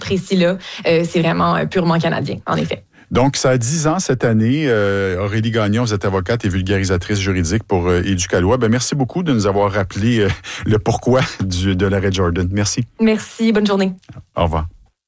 précis-là, c'est vraiment purement canadien, en effet. Donc, ça a 10 ans cette année. Aurélie Gagnon, vous êtes avocate et vulgarisatrice juridique pour Éducalois. Merci beaucoup de nous avoir rappelé le pourquoi de l'arrêt Jordan. Merci. Merci. Bonne journée. Au revoir.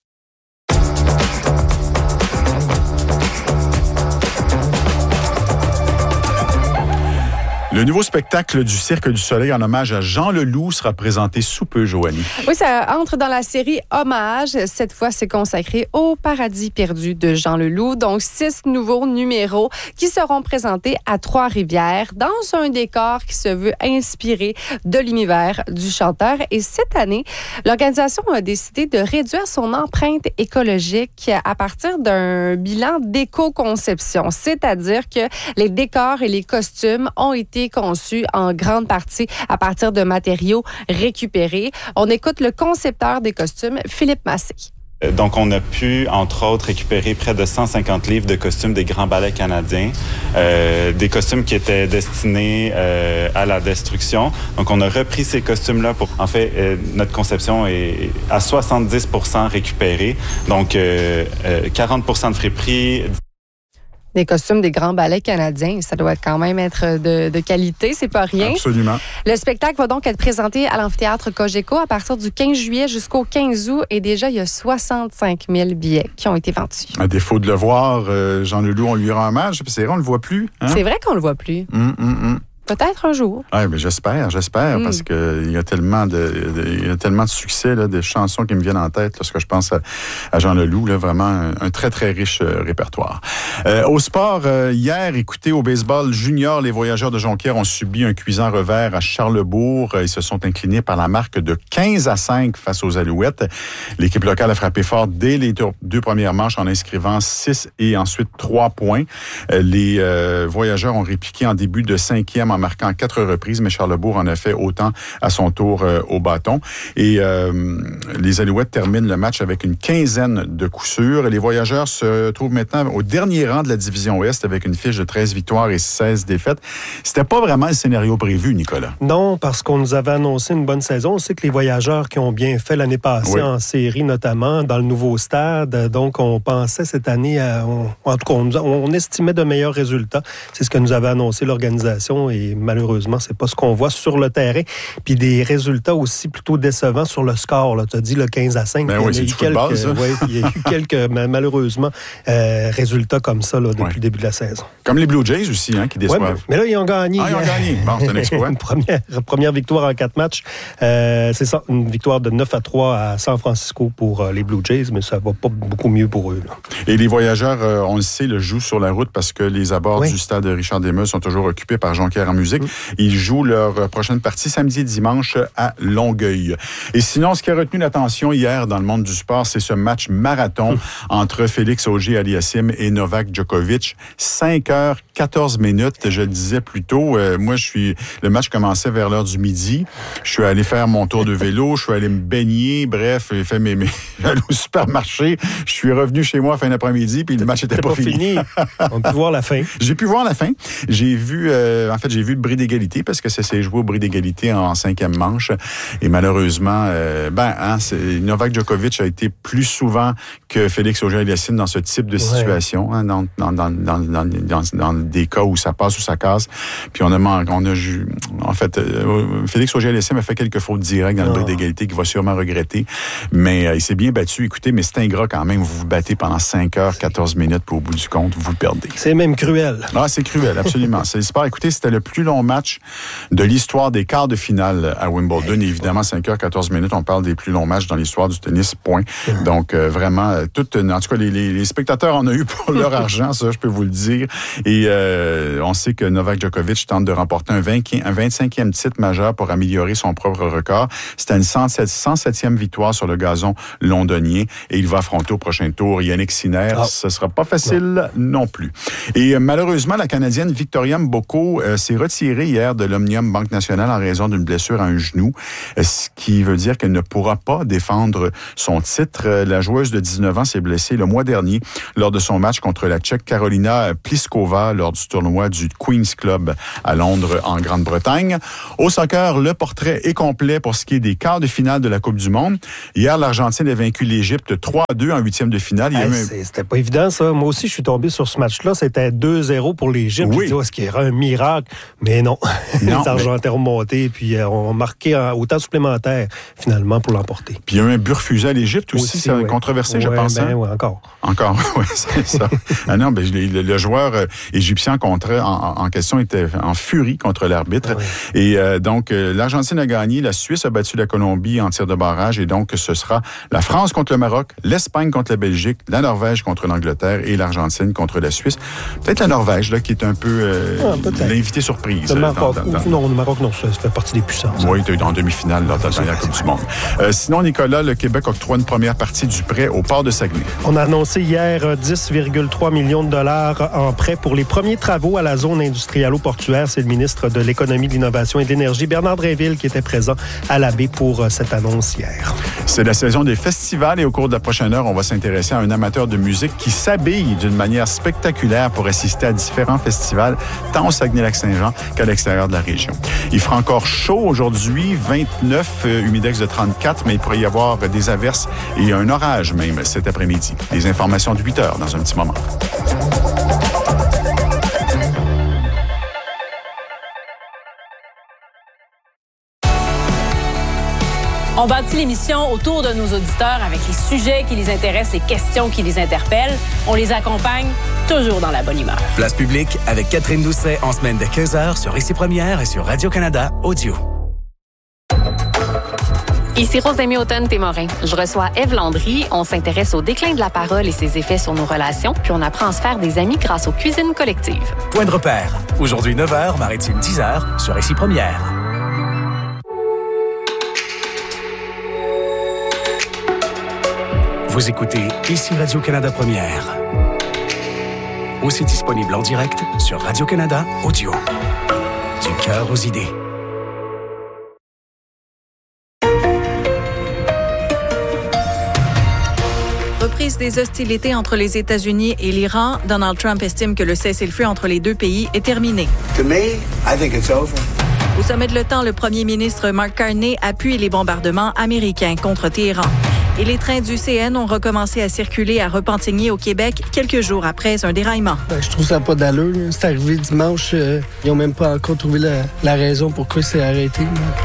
Le nouveau spectacle du Cirque du Soleil en hommage à Jean Leloup sera présenté sous peu, Joanie. Oui, ça entre dans la série Hommage. Cette fois, c'est consacré au paradis perdu de Jean Leloup. Donc, 6 nouveaux numéros qui seront présentés à Trois-Rivières dans un décor qui se veut inspiré de l'univers du chanteur. Et cette année, l'organisation a décidé de réduire son empreinte écologique à partir d'un bilan d'éco-conception. C'est-à-dire que les décors et les costumes ont été conçu en grande partie à partir de matériaux récupérés. On écoute le concepteur des costumes, Philippe Massé. Donc, on a pu, entre autres, récupérer près de 150 livres de costumes des grands ballets canadiens, des costumes qui étaient destinés à la destruction. Donc, on a repris ces costumes-là pour... En fait, notre conception est à 70% récupérée. Donc, 40% de friperie. Des costumes des grands ballets canadiens. Ça doit quand même être de qualité, c'est pas rien. Absolument. Le spectacle va donc être présenté à l'amphithéâtre Cogeco à partir du 15 juillet jusqu'au 15 août et déjà, il y a 65 000 billets qui ont été vendus. À défaut de le voir, Jean Leloup, on lui rend hommage. C'est vrai, on le voit plus. Hein? C'est vrai qu'on le voit plus. Peut-être un jour. Oui, mais j'espère, parce qu'il y a tellement de succès, là, des chansons qui me viennent en tête lorsque je pense à Jean Leloup, là, vraiment un très, très riche répertoire. Au sport, hier, écoutez, au baseball junior, les Voyageurs de Jonquière ont subi un cuisant revers à Charlesbourg. Ils se sont inclinés par la marque de 15-5 face aux Alouettes. L'équipe locale a frappé fort dès les 2 premières manches en inscrivant 6 et ensuite 3 points. Les Voyageurs ont répliqué en début de 5e en marquant 4 reprises, mais Charlesbourg en a fait autant à son tour au bâton. Et les Alouettes terminent le match avec une quinzaine de coups sûrs. Les Voyageurs se trouvent maintenant au dernier rang de la division Ouest avec une fiche de 13 victoires et 16 défaites. C'était pas vraiment le scénario prévu, Nicolas. Non, parce qu'on nous avait annoncé une bonne saison. On sait que les Voyageurs qui ont bien fait l'année passée en série, notamment dans le nouveau stade, donc on pensait cette année, en tout cas, on estimait de meilleurs résultats. C'est ce que nous avait annoncé l'organisation et malheureusement, c'est pas ce qu'on voit sur le terrain. Puis des résultats aussi plutôt décevants sur le score. Tu as dit le 15-5. Ben oui, c'est du football, ça. Il y a eu quelques, malheureusement, résultats comme ça là, depuis le début de la saison. Comme les Blue Jays aussi, qui déçoivent. Ouais, mais là, ils ont gagné. Ils ont gagné. Bon, c'est un exploit. Une première victoire en 4 matchs. C'est ça, une victoire de 9-3 à San Francisco pour les Blue Jays, mais ça va pas beaucoup mieux pour eux. Là. Et les Voyageurs, on le sait, jouent sur la route parce que les abords du stade Richard Desmeules sont toujours occupés par Jonquière en musique. Ils jouent leur prochaine partie samedi et dimanche à Longueuil. Et sinon, ce qui a retenu l'attention hier dans le monde du sport, c'est ce match marathon entre Félix Auger-Aliassime et Novak Djokovic. 5h14. Je le disais plus tôt. Le match commençait vers l'heure du midi. Je suis allé faire mon tour de vélo. Je suis allé me baigner. Bref, j'ai fait j'allais au supermarché. Je suis revenu chez moi fin d'après-midi, puis le match n'était pas fini. On peut voir la fin. J'ai pu voir la fin. J'ai vu le bris d'égalité parce que ça s'est joué au bris d'égalité en 5e manche. Et malheureusement, Novak Djokovic a été plus souvent que Félix Auger-Aliassime dans ce type de situation, dans des cas où ça passe ou ça casse. Puis Félix Auger-Aliassime a fait quelques fautes directes dans le bris d'égalité qu'il va sûrement regretter. Mais il s'est bien battu. Écoutez, mais c'est ingrat quand même. Vous vous battez pendant 5h14, puis au bout du compte, vous perdez. C'est même cruel. Ah, c'est cruel, absolument. C'est le sport. Écoutez, c'était le plus long match de l'histoire des quarts de finale à Wimbledon. Et évidemment, 5h14, on parle des plus longs matchs dans l'histoire du tennis, point. Donc, vraiment, en tout cas, les spectateurs en ont eu pour leur argent, ça, je peux vous le dire. Et on sait que Novak Djokovic tente de remporter un 25e titre majeur pour améliorer son propre record. C'était une 107e victoire sur le gazon londonien. Et il va affronter au prochain tour Yannick Sinner. Ce sera pas facile non plus. Et malheureusement, la Canadienne Victoria Mboko s'est s'est retirée hier de l'Omnium Banque Nationale en raison d'une blessure à un genou, ce qui veut dire qu'elle ne pourra pas défendre son titre. La joueuse de 19 ans s'est blessée le mois dernier lors de son match contre la Tchèque Karolina Pliskova lors du tournoi du Queen's Club à Londres, en Grande-Bretagne. Au soccer, le portrait est complet pour ce qui est des quarts de finale de la Coupe du Monde. Hier, l'Argentine a vaincu l'Égypte 3-2 en huitième de finale. C'était pas évident, ça. Moi aussi, je suis tombé sur ce match-là. C'était 2-0 pour l'Égypte. Oui. Je dis, est-ce qu'il y aura un miracle? Mais non. Les Argentins ont monté puis ont marqué au temps supplémentaire, finalement, pour l'emporter. Puis il y a eu un but refusé à l'Égypte aussi, c'est controversé, je pense. Oui, encore. Encore, oui, c'est ça. Ah non, le joueur égyptien en question était en furie contre l'arbitre. Oui. Et donc, l'Argentine a gagné, la Suisse a battu la Colombie en tir de barrage, et donc ce sera la France contre le Maroc, l'Espagne contre la Belgique, la Norvège contre l'Angleterre et l'Argentine contre la Suisse. Peut-être la Norvège, là, qui est un peu l'invité surprise. Le Maroc, non, ça fait partie des puissances. Oui, il était en demi-finale lors de la dernière Coupe du Monde. Sinon, Nicolas, le Québec octroie une première partie du prêt au port de Saguenay. On a annoncé hier 10,3 millions de dollars en prêt pour les premiers travaux à la zone industrialo-portuaire. C'est le ministre de l'Économie, de l'Innovation et de l'Énergie, Bernard Drinville, qui était présent à la baie pour cette annonce hier. C'est la saison des festivals et au cours de la prochaine heure, on va s'intéresser à un amateur de musique qui s'habille d'une manière spectaculaire pour assister à différents festivals, tant au Saguenay-Lac-Saint-Jean qu'à l'extérieur de la région. Il fera encore chaud aujourd'hui, 29, humidex de 34, mais il pourrait y avoir des averses et un orage même cet après-midi. Les informations de 8 heures dans un petit moment. On bâtit l'émission autour de nos auditeurs avec les sujets qui les intéressent, les questions qui les interpellent. On les accompagne toujours dans la bonne humeur. Place publique avec Catherine Doucet en semaine de 15h sur Ici Première et sur Radio-Canada Audio. Ici Rosemée Automne-Témorin. Je reçois Ève Landry. On s'intéresse au déclin de la parole et ses effets sur nos relations, puis on apprend à se faire des amis grâce aux cuisines collectives. Point de repère. Aujourd'hui 9h, Maritime 10h sur Ici Première. Vous écoutez Ici Radio-Canada Première. Aussi disponible en direct sur Radio-Canada Audio. Du cœur aux idées. Reprise des hostilités entre les États-Unis et l'Iran, Donald Trump estime que le cessez-le-feu entre les deux pays est terminé. To me, I think it's over. Au sommet de l'OTAN, le premier ministre Mark Carney appuie les bombardements américains contre Téhéran. Et les trains du CN ont recommencé à circuler à Repentigny au Québec quelques jours après un déraillement. Je trouve ça pas d'allure. C'est arrivé dimanche. Ils n'ont même pas encore trouvé la raison pourquoi c'est arrêté.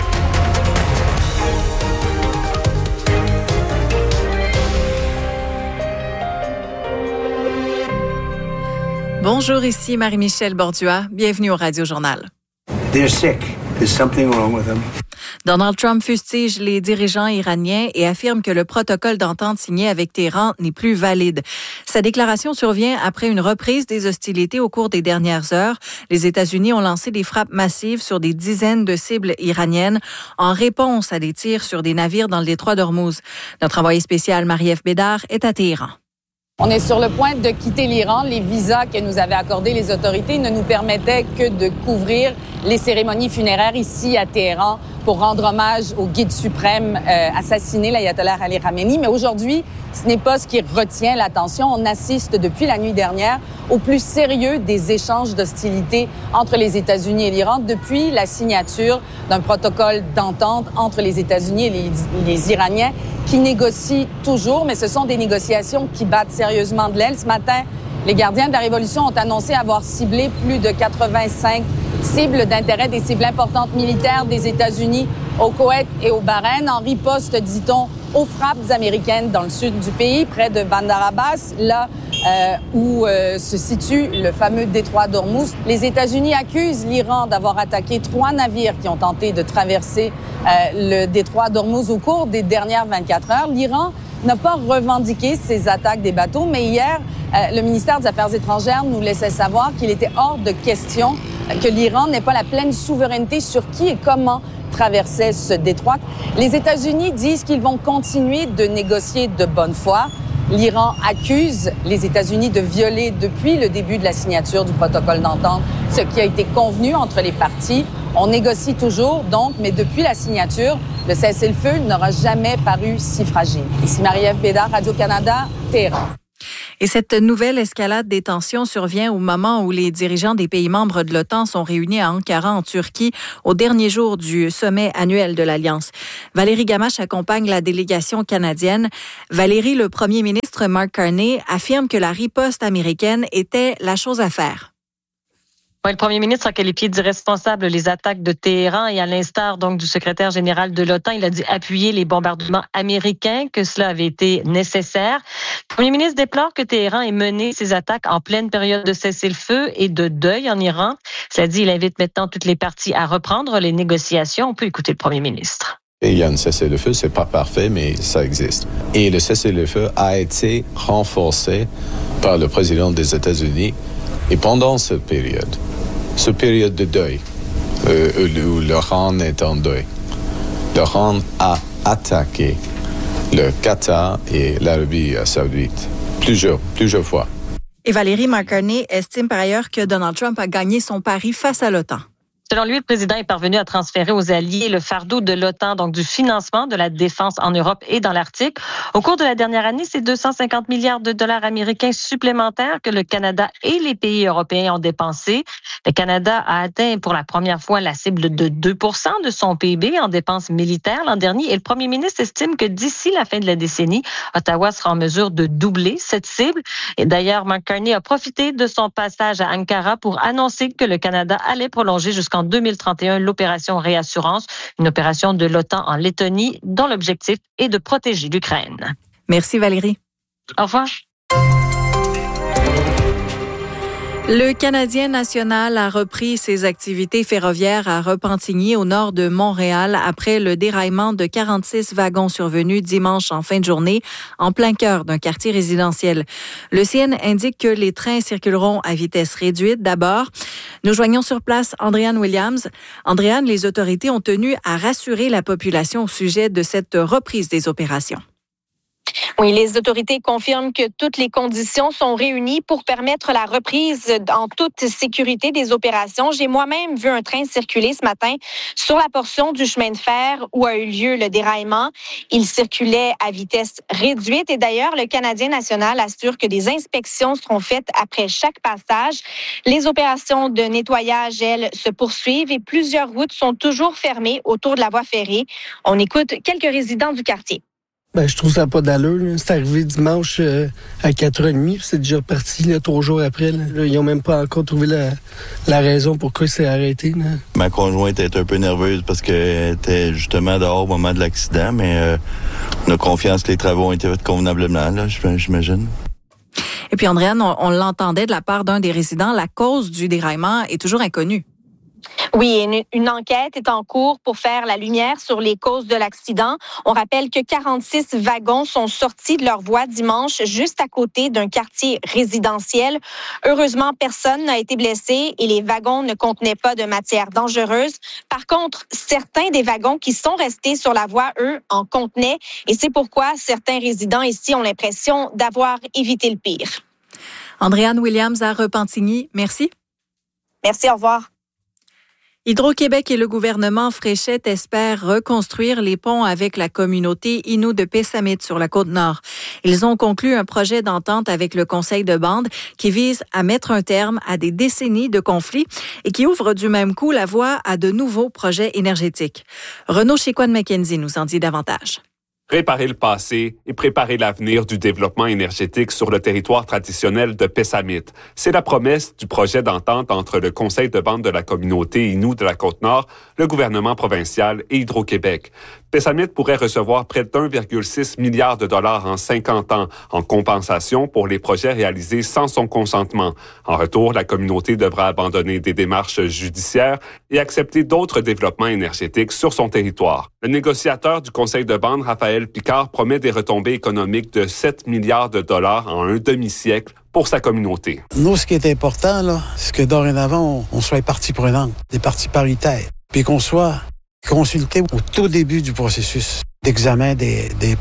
Bonjour, ici Marie-Michel Bordua. Bienvenue au Radio Journal. They're sick. There's something wrong with them. Donald Trump fustige les dirigeants iraniens et affirme que le protocole d'entente signé avec Téhéran n'est plus valide. Sa déclaration survient après une reprise des hostilités au cours des dernières heures. Les États-Unis ont lancé des frappes massives sur des dizaines de cibles iraniennes en réponse à des tirs sur des navires dans le détroit d'Ormuz. Notre envoyé spécial Marie-Ève Bédard est à Téhéran. On est sur le point de quitter l'Iran. Les visas que nous avaient accordés les autorités ne nous permettaient que de couvrir les cérémonies funéraires ici à Téhéran pour rendre hommage au guide suprême assassiné, l'ayatollah Ali Khamenei. Mais aujourd'hui, ce n'est pas ce qui retient l'attention. On assiste depuis la nuit dernière au plus sérieux des échanges d'hostilité entre les États-Unis et l'Iran depuis la signature d'un protocole d'entente entre les États-Unis et les Iraniens qui négocient toujours, mais ce sont des négociations qui battent sérieusement de l'aile. Ce matin, les gardiens de la Révolution ont annoncé avoir ciblé plus de 85 cibles d'intérêt, des cibles importantes militaires des États-Unis au Koweït et au Bahreïn, en riposte, dit-on, aux frappes américaines dans le sud du pays, près de Bandar Abbas, là où se situe le fameux détroit d'Ormuz. Les États-Unis accusent l'Iran d'avoir attaqué 3 navires qui ont tenté de traverser le détroit d'Ormuz au cours des dernières 24 heures. L'Iran n'a pas revendiqué ces attaques des bateaux, mais hier, le ministère des Affaires étrangères nous laissait savoir qu'il était hors de question que l'Iran n'ait pas la pleine souveraineté sur qui et comment traversait ce détroit. Les États-Unis disent qu'ils vont continuer de négocier de bonne foi. L'Iran accuse les États-Unis de violer depuis le début de la signature du protocole d'entente ce qui a été convenu entre les parties. On négocie toujours, donc, mais depuis la signature, le cessez-le-feu n'aura jamais paru si fragile. Ici Marie-Ève Bédard, Radio-Canada, Téhéran. Et cette nouvelle escalade des tensions survient au moment où les dirigeants des pays membres de l'OTAN sont réunis à Ankara, en Turquie, au dernier jour du sommet annuel de l'Alliance. Valérie Gamache accompagne la délégation canadienne. Valérie, le premier ministre Mark Carney affirme que la riposte américaine était la chose à faire. Oui, le premier ministre a qualifié d'irresponsables les attaques de Téhéran et à l'instar donc du secrétaire général de l'OTAN, il a dit appuyer les bombardements américains, que cela avait été nécessaire. Le premier ministre déplore que Téhéran ait mené ces attaques en pleine période de cessez-le-feu et de deuil en Iran. Cela dit, il invite maintenant toutes les parties à reprendre les négociations. On peut écouter le premier ministre. Il y a un cessez-le-feu, c'est pas parfait, mais ça existe. Et le cessez-le-feu a été renforcé par le président des États-Unis. Et pendant cette période de deuil, où l'Iran est en deuil, l'Iran a attaqué le Qatar et l'Arabie saoudite plusieurs fois. Et Valérie McCartney estime par ailleurs que Donald Trump a gagné son pari face à l'OTAN. Selon lui, le président est parvenu à transférer aux alliés le fardeau de l'OTAN, donc du financement de la défense en Europe et dans l'Arctique. Au cours de la dernière année, c'est 250 milliards de dollars américains supplémentaires que le Canada et les pays européens ont dépensés. Le Canada a atteint pour la première fois la cible de 2% de son PIB en dépenses militaires l'an dernier. Et le premier ministre estime que d'ici la fin de la décennie, Ottawa sera en mesure de doubler cette cible. Et d'ailleurs, Mark Carney a profité de son passage à Ankara pour annoncer que le Canada allait prolonger jusqu'en 2031 l'opération Réassurance, une opération de l'OTAN en Lettonie dont l'objectif est de protéger l'Ukraine. Merci Valérie. Au revoir. Le Canadien national a repris ses activités ferroviaires à Repentigny, au nord de Montréal, après le déraillement de 46 wagons survenus dimanche en fin de journée, en plein cœur d'un quartier résidentiel. Le CN indique que les trains circuleront à vitesse réduite d'abord. Nous joignons sur place Andréane Williams. Andréane, les autorités ont tenu à rassurer la population au sujet de cette reprise des opérations. Oui, les autorités confirment que toutes les conditions sont réunies pour permettre la reprise en toute sécurité des opérations. J'ai moi-même vu un train circuler ce matin sur la portion du chemin de fer où a eu lieu le déraillement. Il circulait à vitesse réduite et d'ailleurs, le Canadien national assure que des inspections seront faites après chaque passage. Les opérations de nettoyage, elles, se poursuivent et plusieurs routes sont toujours fermées autour de la voie ferrée. On écoute quelques résidents du quartier. Je trouve ça pas d'allure. C'est arrivé dimanche à 4h30, puis c'est déjà reparti 3 jours après. Là, ils n'ont même pas encore trouvé la raison pourquoi c'est arrêté. Là. Ma conjointe était un peu nerveuse parce qu'elle était justement dehors au moment de l'accident, mais on a confiance que les travaux ont été faits convenablement, là, j'imagine. Et puis, Andréane, on l'entendait de la part d'un des résidents, la cause du déraillement est toujours inconnue. Oui, une enquête est en cours pour faire la lumière sur les causes de l'accident. On rappelle que 46 wagons sont sortis de leur voie dimanche juste à côté d'un quartier résidentiel. Heureusement, personne n'a été blessé et les wagons ne contenaient pas de matière dangereuse. Par contre, certains des wagons qui sont restés sur la voie, eux, en contenaient et c'est pourquoi certains résidents ici ont l'impression d'avoir évité le pire. Andréane Williams à Repentigny, merci. Merci, au revoir. Hydro-Québec et le gouvernement Fréchette espèrent reconstruire les ponts avec la communauté Innu de Pessamit sur la Côte-Nord. Ils ont conclu un projet d'entente avec le conseil de bande qui vise à mettre un terme à des décennies de conflits et qui ouvre du même coup la voie à de nouveaux projets énergétiques. Renaud Chicoine-Mackenzie nous en dit davantage. Préparer le passé et préparer l'avenir du développement énergétique sur le territoire traditionnel de Pessamit. C'est la promesse du projet d'entente entre le conseil de bande de la communauté Innu de la Côte-Nord, le gouvernement provincial et Hydro-Québec. Pessamit pourrait recevoir près d'1,6 milliard de dollars en 50 ans en compensation pour les projets réalisés sans son consentement. En retour, la communauté devra abandonner des démarches judiciaires et accepter d'autres développements énergétiques sur son territoire. Le négociateur du conseil de bande, Raphaël Picard, promet des retombées économiques de 7 milliards de dollars en un demi-siècle pour sa communauté. Nous, ce qui est important, là, c'est que dorénavant, on soit partie prenante, des parties paritaires, puis qu'on soit consulté au tout début du processus d'examen des projets.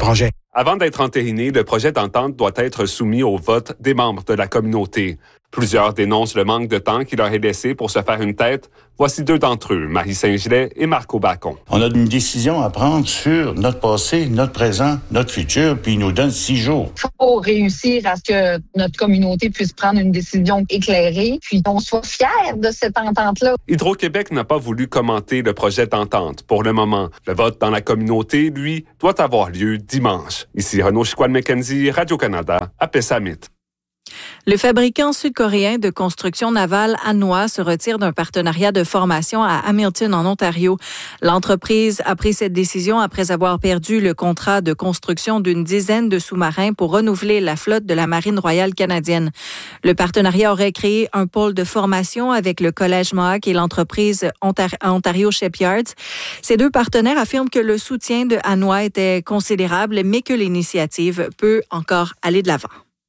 Avant d'être entériné, le projet d'entente doit être soumis au vote des membres de la communauté. Plusieurs dénoncent le manque de temps qui leur est laissé pour se faire une tête. Voici deux d'entre eux, Marie Saint-Gelais et Marco Bacon. On a une décision à prendre sur notre passé, notre présent, notre futur, puis il nous donne 6 jours. Il faut réussir à ce que notre communauté puisse prendre une décision éclairée, puis qu'on soit fiers de cette entente-là. Hydro-Québec n'a pas voulu commenter le projet d'entente pour le moment. Le vote dans la communauté, lui, doit avoir lieu dimanche. Ici Renaud Chicoine-McKenzie, Radio-Canada, à Pessamit. Le fabricant sud-coréen de construction navale Hanwha se retire d'un partenariat de formation à Hamilton, en Ontario. L'entreprise a pris cette décision après avoir perdu le contrat de construction d'une dizaine de sous-marins pour renouveler la flotte de la Marine royale canadienne. Le partenariat aurait créé un pôle de formation avec le Collège Mohawk et l'entreprise Ontario Shipyards. Ces deux partenaires affirment que le soutien de Hanwha était considérable, mais que l'initiative peut encore aller de l'avant.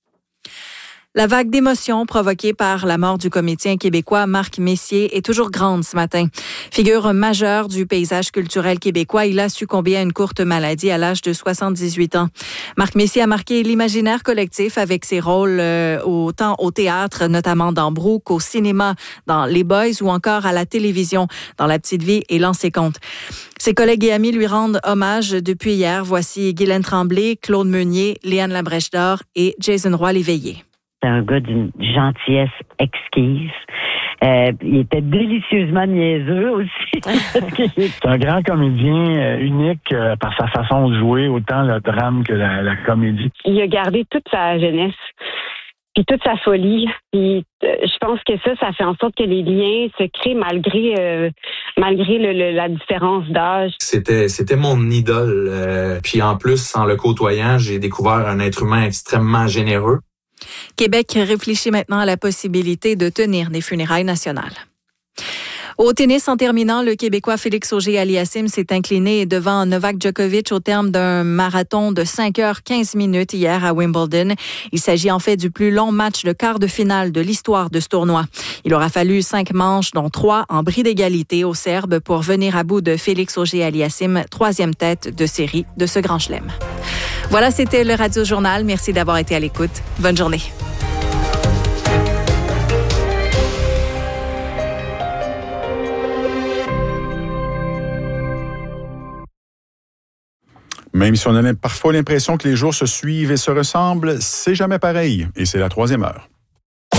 La vague d'émotions provoquée par la mort du comédien québécois Marc Messier est toujours grande ce matin. Figure majeure du paysage culturel québécois, il a succombé à une courte maladie à l'âge de 78 ans. Marc Messier a marqué l'imaginaire collectif avec ses rôles autant au théâtre, notamment dans Brooke, au cinéma, dans Les Boys ou encore à la télévision, dans La Petite Vie et L'An ses comptes. Ses collègues et amis lui rendent hommage depuis hier. Voici Guylaine Tremblay, Claude Meunier, Léane Labrèche-Dor et Jason Roy-Léveillé. C'est un gars d'une gentillesse exquise. Il était délicieusement niaiseux aussi. C'est un grand comédien unique par sa façon de jouer, autant le drame que la comédie. Il a gardé toute sa jeunesse, puis toute sa folie. Puis je pense que ça fait en sorte que les liens se créent malgré la différence d'âge. C'était mon idole. Puis en plus, en le côtoyant, j'ai découvert un être humain extrêmement généreux. Québec réfléchit maintenant à la possibilité de tenir des funérailles nationales. Au tennis, en terminant, le Québécois Félix Auger-Aliassime s'est incliné devant Novak Djokovic au terme d'un marathon de 5h15 hier à Wimbledon. Il s'agit en fait du plus long match de quart de finale de l'histoire de ce tournoi. Il aura fallu 5 manches, dont 3 en bris d'égalité aux Serbes pour venir à bout de Félix Auger-Aliassime, 3e tête de série de ce grand chelem. Voilà, c'était le Radio Journal. Merci d'avoir été à l'écoute. Bonne journée. Même si on a parfois l'impression que les jours se suivent et se ressemblent, c'est jamais pareil. Et c'est la 3e heure.